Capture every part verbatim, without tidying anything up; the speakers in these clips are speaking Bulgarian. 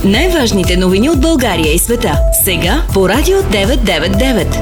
Най-важните новини от България и света. Сега по Радио деветsto девет и девет.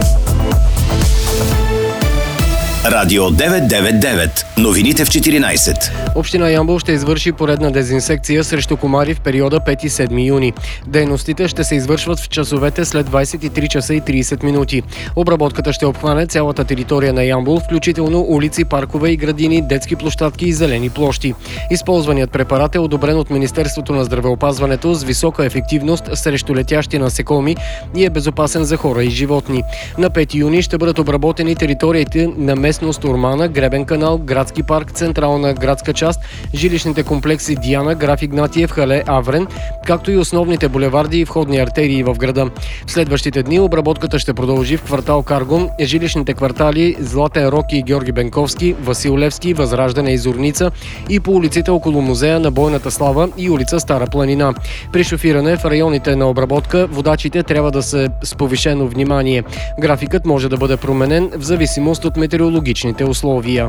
Радио деветsto девет и девет. Новините в четиринайсет. Община Ямбол ще извърши поредна дезинсекция срещу комари в периода пети седми юни. Дейностите ще се извършват в часовете след двайсет и три часа и трийсет минути. Обработката ще обхване цялата територия на Ямбол, включително улици, паркове и градини, детски площадки и зелени площи. Използваният препарат е одобрен от Министерството на здравеопазването с висока ефективност срещу летящи насекоми и е безопасен за хора и животни. На пети юни ще бъдат обработени териториите на местност Урмана, Гребен канал, Градски парк, Централна градска част, жилищните комплекси Диана, Граф Игнатиев, Хале, Аврен, както и основните булеварди и входни артерии в града. В следващите дни обработката ще продължи в квартал Каргон, жилищните квартали Златен Рок и Георги Бенковски, Васил Левски, Възраждане и Зорница и по улиците около музея на бойната слава и улица Стара планина. При шофиране в районите на обработка водачите трябва да са с повишено внимание. Графикът може да бъде променен в зависимост от метеорологичните условия.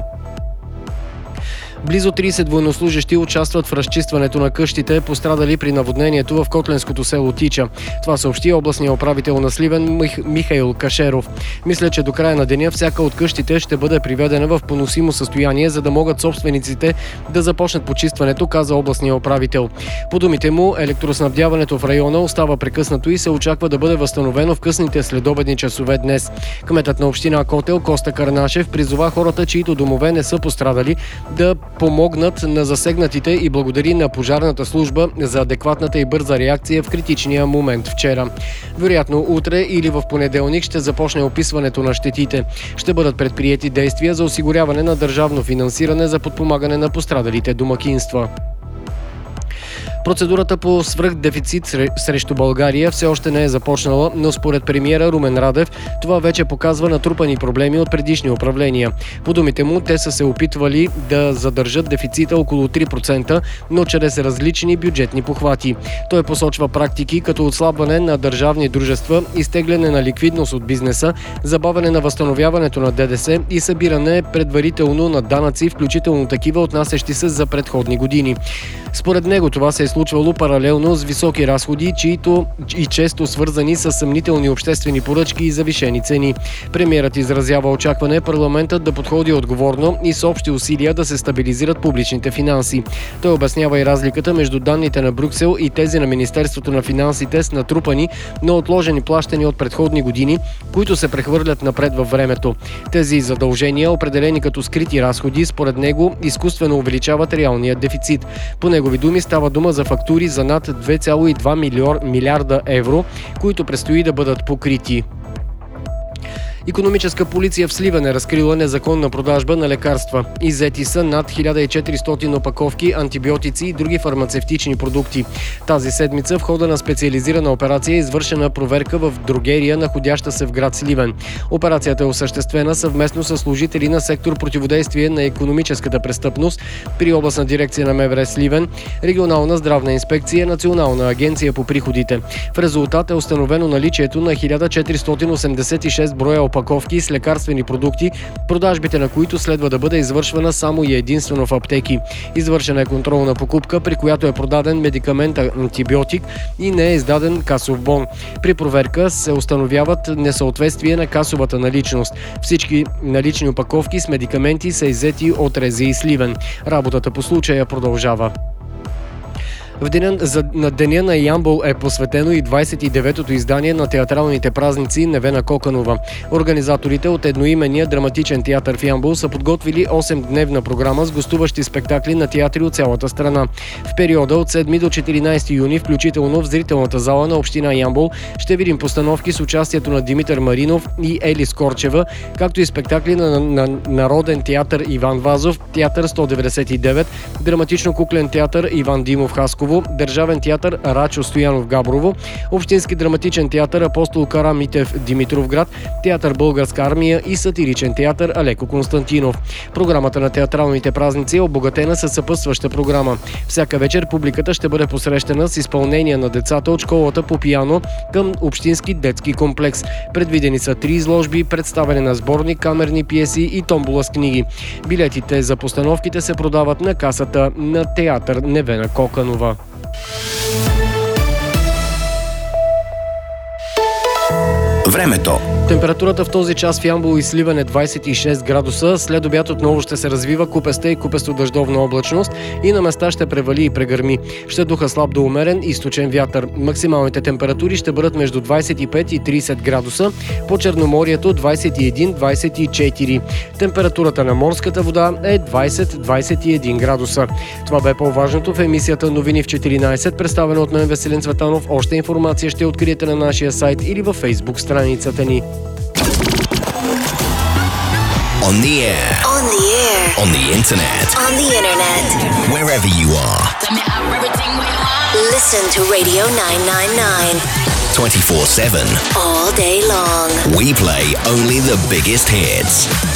Близо трийсет военнослужещи участват в разчистването на къщите, пострадали при наводнението в котленското село Тича. Това съобщи областният управител на Сливен Мих... Михаил Кашеров. Мисля, че до края на деня всяка от къщите ще бъде приведена в поносимо състояние, за да могат собствениците да започнат почистването, каза областният управител. По думите му, електроснабдяването в района остава прекъснато и се очаква да бъде възстановено в късните следобедни часове днес. Кметът на община Котел Коста Карнашев призова хората, чиито домове не са пострадали, да помогнат на засегнатите и благодари на пожарната служба за адекватната и бърза реакция в критичния момент вчера. Вероятно утре или в понеделник ще започне описването на щетите. Ще бъдат предприети действия за осигуряване на държавно финансиране за подпомагане на пострадалите домакинства. Процедурата по свръхдефицит срещу България все още не е започнала, но според премиера Румен Радев това вече показва натрупани проблеми от предишни управления. По думите му, те са се опитвали да задържат дефицита около три процента, но чрез различни бюджетни похвати. Той посочва практики като отслабване на държавни дружества, изтегляне на ликвидност от бизнеса, забавяне на възстановяването на ДДС и събиране предварително на данъци, включително такива отнасящи се за предходни години. Според него това се е случвало паралелно с високи разходи, чието и често свързани с съмнителни обществени поръчки и завишени цени. Премиерът изразява очакване парламентът да подходи отговорно и с общи усилия да се стабилизират публичните финанси. Той обяснява и разликата между данните на Брюксел и тези на Министерството на финансите с натрупани, но отложени плащания от предходни години, които се прехвърлят напред във времето. Тези задължения, определени като скрити разходи, според него изкуствено увеличават реалния дефицит. По негови думи става дума за фактури за над две цяло и две милиарда евро, които предстои да бъдат покрити. Икономическа полиция в Сливен е разкрила незаконна продажба на лекарства. Иззети са над хиляда и четиристотин опаковки, антибиотици и други фармацевтични продукти. Тази седмица в хода на специализирана операция е извършена проверка в дрогерия, находяща се в град Сливен. Операцията е осъществена съвместно с служители на сектор противодействие на икономическата престъпност при областна дирекция на МВР Сливен, регионална здравна инспекция, Национална агенция по приходите. В резултат е установено наличието на хиляда четиристотин осемдесет и шест броя опаковки с лекарствени продукти, продажбите на които следва да бъде извършвана само и единствено в аптеки. Извършена е контролна покупка, при която е продаден медикамент антибиотик и не е издаден касов бон. При проверка се установяват несъответствие на касовата наличност. Всички налични опаковки с медикаменти са иззети от РЗИ Сливен. Работата по случая продължава. В деня, за, на Деня на Ямбол е посветено и двайсет и деветото издание на театралните празници Невена Коканова. Организаторите от едноименния драматичен театър в Ямбол са подготвили осемдневна програма с гостуващи спектакли на театри от цялата страна. В периода от седми до четиринайсети юни, включително в зрителната зала на община Ямбол, ще видим постановки с участието на Димитър Маринов и Елис Корчева, както и спектакли на, на, на Народен театър Иван Вазов, театър сто деветдесет и девет, драматично-куклен театър Иван Димов Хасково, Държавен театър Рачо Стоянов Габрово, Общински драматичен театър Апостол Кара Митев Димитровград, театър Българска армия и сатиричен театър Алеко Константинов. Програмата на театралните празници е обогатена със съпътстваща програма. Всяка вечер публиката ще бъде посрещана с изпълнение на децата от школата по пиано към Общински детски комплекс. Предвидени са три изложби, представяне на сборник, камерни пиеси и томбола с книги. Билетите за постановките се продават на касата на театър Невена Коканова. Времето. Температурата в този час в Ямбол и Сливен е двадесет и шест градуса. След обяд отново ще се развива купеста и купесто-дъждовна облачност и на места ще превали и прегърми. Ще духа слаб до умерен източен вятър. Максималните температури ще бъдат между двадесет и пет и тридесет градуса. По Черноморието двадесет и един до двадесет и четири. Температурата на морската вода е двадесет до двадесет и един градуса. Това бе по-важното в емисията Новини в четиринадесет, представена от мен Веселин Цветанов. Още информация ще откриете на нашия сайт или във Фейсбук страницата ни. On the air. On the air. On the internet. On the internet. Wherever you are. Listen to Radio nine ninety-nine. twenty-four seven. All day long. We play only the biggest hits.